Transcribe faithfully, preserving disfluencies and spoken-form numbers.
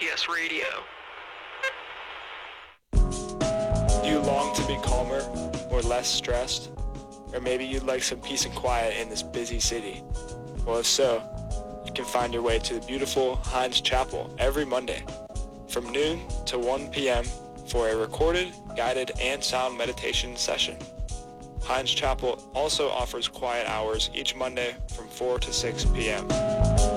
T S Radio. Do you long to be calmer or less stressed? Or maybe you'd like some peace and quiet in this busy city? Well, if so, you can find your way to the beautiful Hines Chapel every Monday from noon to one p.m. for a recorded, guided, and sound meditation session. Hines Chapel also offers quiet hours each Monday from four to six p.m.